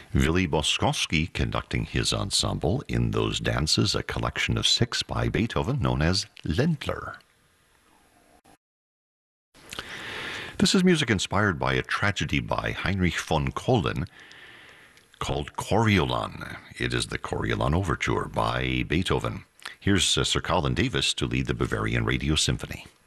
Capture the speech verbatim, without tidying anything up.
Willy Boskowski conducting his ensemble in those dances, a collection of six by Beethoven known as Ländler. This is music inspired by a tragedy by Heinrich von Kolden called Coriolan. It is the Coriolan Overture by Beethoven. Here's uh, Sir Colin Davis to lead the Bavarian Radio Symphony.